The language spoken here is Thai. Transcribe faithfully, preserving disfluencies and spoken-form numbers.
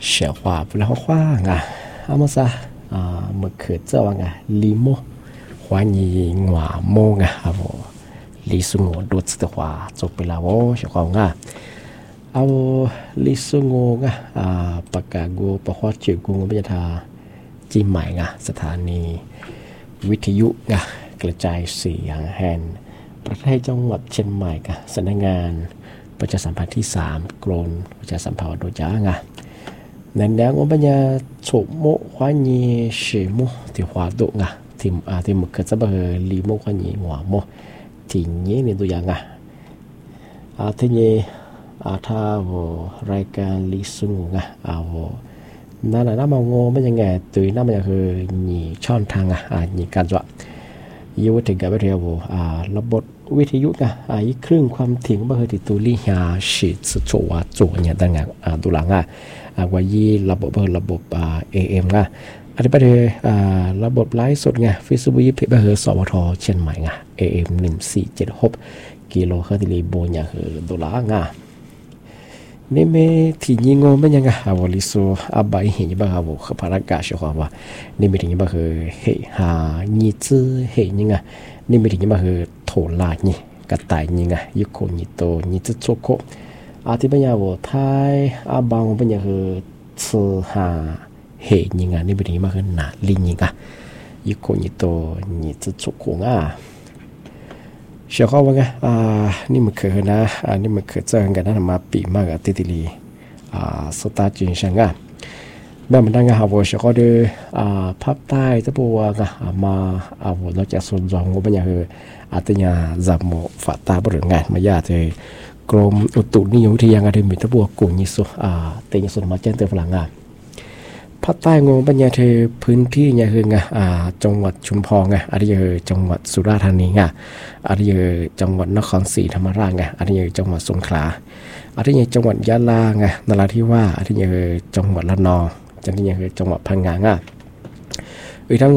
เสียขวาแล้วขว้างอ่ะอามาซะอ่าเมื่อเกิดเจ้าว่าไงลิโมขวานีหัวโมงอ่ะครับผมลิสุงโดดสตขวาจบไปแล้วโอ้เสียขวางอ่ะเอาลิสุงอ่ะอ่าปากกากูปะขวาเจียกูไม่จะทาจีใหม่อ่ะสถานีวิทยุอ่ะกระจายเสียงแห่งประเทศจังหวัดเชียงใหม่อ่ะสำนักงานประชาสัมพันธ์ที่สามกรมประชาสัมพันธ์โดยจ้างอ่ะนั่นแล้ว我们呀触摸欢迎什么的活动啊ที่อ่าที่มันเกิดจะเป็นลีโม欢迎หัวโมที่นี้นี่ตัวอย่างอ่ะอ่าที่นี้อ่าถ้ารายการลิซุงอ่ะอ่านั่นน่ะน้ำมันงงไม่ยังไงตัวน้ำมันคือหนีช่องทางอ่ะอ่าหนีการจ่อยูถึงกับไปเรียกว่าอ่าระบบวิทยุอ่ะอ่าอีกครึ่งความถี่ก็คือที่ตัวลิฮาสิสุโจวะโจเนี่ยต่างๆอ่าตัวหลังอ่ะอ่าว่ายี่ระบบเป็นระบบอ่า เอ เอ็ม อ่ะอันนี้ไปเลยอ่าระบบไลฟ์สดไงฟิสบุยเพย์ไปเหอสวทเชียงใหม่ไง เอ เอ็ม หนึ่งสี่เจ็ดหกกิโลเฮิรตซ์ลิโบเนี่ยคือตัวหลังอ่ะนี่เมื่อที่ยิงงมันยังไงอ่ะวันลิโซอาบายเห็นบ้างครับว่าพนักงานเชื่อว่านี่ไม่ถึงบ้างคือเฮหายี่จื้อเฮยังไงนี่ไม่ถึงบ้างคือโถลานี่กระต่ายยังไงยุคนี้โตยี่จื้อโชโคอาที่ปัญญาว่าไทยอาบางปัญญาคือซื้อหาเฮยังไงนี่ไม่ถึงบ้างคือหนาลิงยังไงยุคนี้โตยี่จื้อโชโคง่ะเชื่อเขาว่าไงอ่านี่มันคือนะอ่านี่มันคือเจอกันนะมาปีมากอะติติลีอ่าสตาร์จินชังอ่ะแบบมันได้ไงฮะว่าเชื่อเขาดูอ่าภาพใต้จะบอกว่าไงมาอ่าว่าเราจะส่วนรองว่าเป็นอย่างคืออาทิตย์นี้จับหมดฝาตาบริเวณงานมาญาติกรมอุตุนิยมวิทยาการมีตะบัวกุ่งยิสุอ่าเตยสุนมาแจ้งเตือนฝรั่งอ่ะภาคใต้งงปัญญาเธอพื้นที่เนี่ยคือไงอ่าจังหวัดชุมพรไงอันนี้คือจังหวัดสุราษฎร์ธานีไงอันนี้คือจังหวัดนครศรีธรรมราชไงอันนี้คือจังหวัดสงขลาอันนี้คือจังหวัดยะลาไงนราธิวาสอันนี้คือจังหวัดระนองอันนี้คือจังหวัดพังงาไงอีกทั้ง